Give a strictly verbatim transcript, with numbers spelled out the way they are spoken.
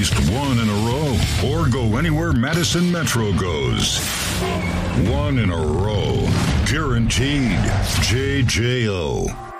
least one in a row or go anywhere Madison Metro goes. One in a row. Guaranteed. J J O.